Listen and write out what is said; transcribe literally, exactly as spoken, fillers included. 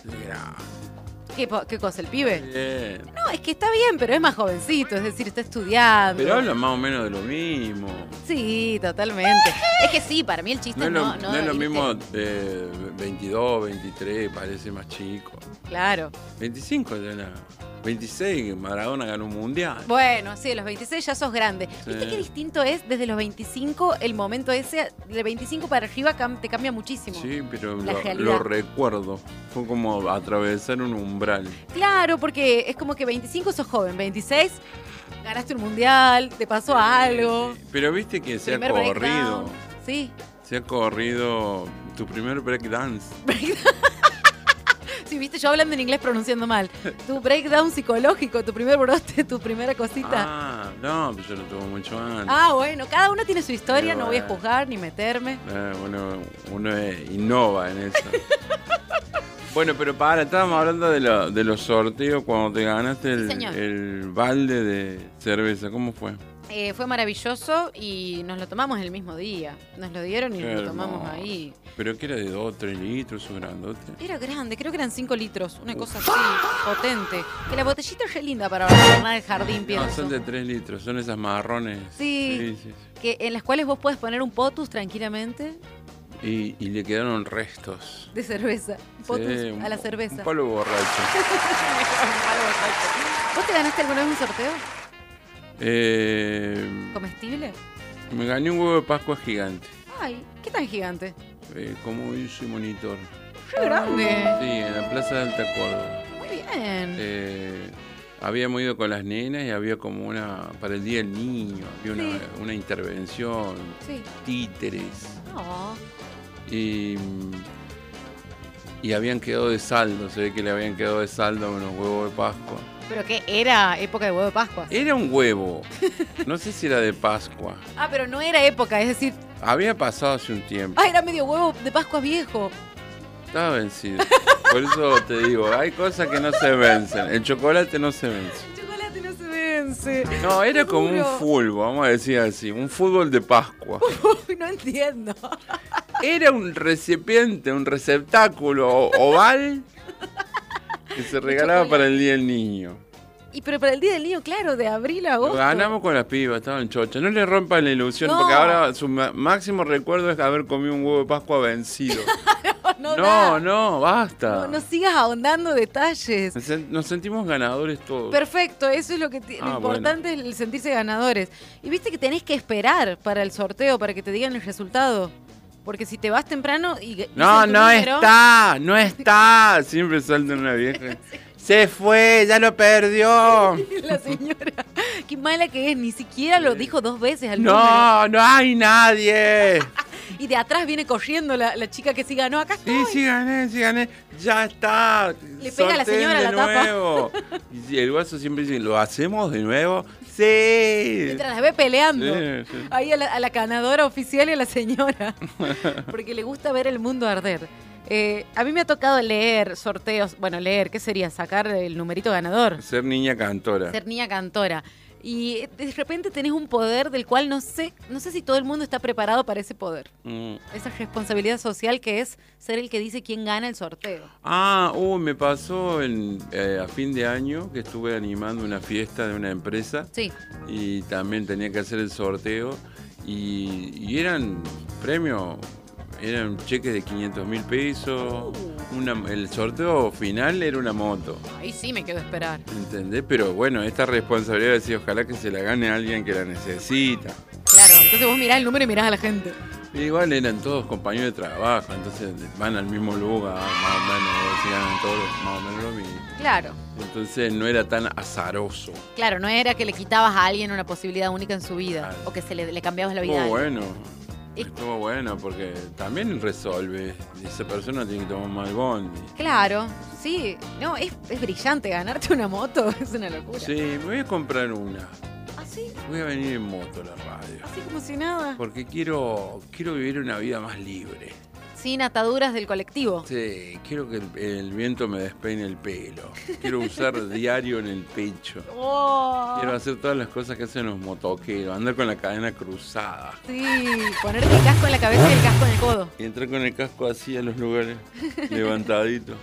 grande. ¿Qué, po- ¿Qué cosa, el pibe? Bien. No, es que está bien, pero es más jovencito, es decir, está estudiando. Pero habla más o menos de lo mismo. Sí, totalmente. Es que sí, para mí el chiste No es lo, no... no es lo ¿viste? mismo eh, veintidós, veintitrés, parece más chico. Claro. veinticinco ya era. veintiséis, Maradona ganó un mundial. Bueno, sí, a los veintiséis ya sos grande. Sí. ¿Viste qué distinto es desde los veinticinco el momento ese? De veinticinco para arriba cam- te cambia muchísimo. Sí, pero La lo, realidad. lo recuerdo. Fue como atravesar un umbral. Claro, porque es como que veinticinco sos joven, veintiséis ganaste un mundial, te pasó algo. Sí, pero viste que se ha primer corrido. breakdown. Sí. Se ha corrido tu primer breakdance. Sí, viste, yo hablando en inglés pronunciando mal. Tu breakdown psicológico, tu primer brote, tu primera cosita. Ah, no, pero yo lo tuve mucho antes. Ah, bueno, cada uno tiene su historia, Sí, no voy a bueno. juzgar ni meterme. Eh, bueno, uno es- innova en eso. Bueno, pero para, estábamos hablando de, lo- de los sorteos cuando te ganaste el, Sí, señor. el balde de cerveza. ¿Cómo fue? Eh, fue maravilloso y nos lo tomamos el mismo día. Nos lo dieron y Qué nos lo tomamos hermoso. ahí. ¿Pero que era de dos, tres litros o grandote? Era grande, creo que eran cinco litros, una cosa así, potente. Que la botellita es re linda para adornar el jardín, No, pienso. son de tres litros, son esas marrones. Sí. Sí, sí, Que, en las cuales vos puedes poner un potus tranquilamente sí. Y, y le quedaron restos. de cerveza. Potus Sí, un- a la cerveza. Un palo borracho. ¿Vos te ganaste alguna vez un sorteo Eh, comestible? me gané un huevo de Pascua gigante. Ay, ¿qué tan gigante? Eh, como hice monitor. ¡Qué grande! Sí, en la Plaza de Alta Córdoba. Muy bien. Eh, habíamos ido con las nenas y había como una, para el Día del Niño, había una, Sí. una intervención, Sí. títeres, No. y, y habían quedado de saldo, se ve que le habían quedado de saldo unos huevos de Pascua. ¿Pero qué? Era época de huevo de Pascua. Era un huevo, no sé si era de Pascua, Ah, pero no era época, es decir, había pasado hace un tiempo, ah, era medio huevo de Pascua viejo. estaba vencido. Por eso te digo, hay cosas que no se vencen, el chocolate no se vence. El chocolate no se vence. No, era como un Seguro. fútbol, vamos a decir así, un fútbol de Pascua. Uy, no entiendo. Era un recipiente, un receptáculo o- oval que se regalaba chocolate. para el Día del Niño. Y pero para el Día del Niño, claro, de abril a Lo agosto. ganamos con las pibas, estaban chochas. No le rompan la ilusión, No. porque ahora su ma- máximo recuerdo es haber comido un huevo de Pascua vencido. No, No, da. no, basta. No, no sigas ahondando detalles. Nos sen- Nos sentimos ganadores todos. Perfecto, eso es lo que ti- lo Ah, importante es el sentirse ganadores. Y viste que tenés que esperar para el sorteo, para que te digan el resultado. Porque si te vas temprano y dicen No, tu no número- está, no está. Siempre salta una vieja. Se fue, ya lo perdió. La señora, qué mala que es, ni siquiera lo dijo dos veces al número. No, no hay nadie. Y de atrás viene corriendo la, la chica que sí ganó. Acá Sí, estoy. sí gané, sí gané. Ya está. Le pega a la Sorteen señora de la tapa. nuevo. Y el guaso siempre dice, ¿lo hacemos de nuevo? Sí. Mientras las ve peleando. Sí, sí. Ahí a la, a la ganadora oficial y a la señora. Porque le gusta ver el mundo arder. Eh, a mí me ha tocado leer sorteos. Bueno, leer, ¿qué sería? Sacar el numerito ganador. Ser niña cantora. Ser niña cantora. Y de repente tenés un poder del cual no sé, no sé si todo el mundo está preparado para ese poder. Mm. Esa responsabilidad social que es ser el que dice quién gana el sorteo. Ah, uh, me pasó en, eh, a fin de año que estuve animando una fiesta de una empresa Sí. y también tenía que hacer el sorteo y, y eran premios, eran cheques de quinientos mil pesos, una- el sorteo final era una moto, Ahí sí me quedo a esperar. ¿entendés? Pero bueno, esta responsabilidad de decir, ojalá que se la gane alguien que la necesita. Claro, entonces vos mirás el número y mirás a la gente. Igual eran todos compañeros de trabajo, entonces van al mismo lugar, más o menos, se ganan todos más o menos lo mismo. Claro. Entonces no era tan azaroso. Claro, no era que le quitabas a alguien una posibilidad única en su vida. Claro. O que se le, le cambiabas la vida. a Estuvo alguien. bueno, Y- estuvo bueno porque también resolve. Esa persona tiene que tomar mal bondi. Claro, sí. No, es, es brillante ganarte una moto, es una locura. Sí, me voy a comprar una. Así, Voy a venir en moto a la radio. así como si nada. Porque quiero, quiero vivir una vida más libre. Sin ataduras del colectivo. Sí, quiero que el, el viento me despeine el pelo. Quiero usar diario en el pecho. Oh, Quiero hacer todas las cosas que hacen los motoqueros. Andar con la cadena cruzada. sí, ponerte el casco en la cabeza y el casco en el codo. Y entrar con el casco así a los lugares, levantadito.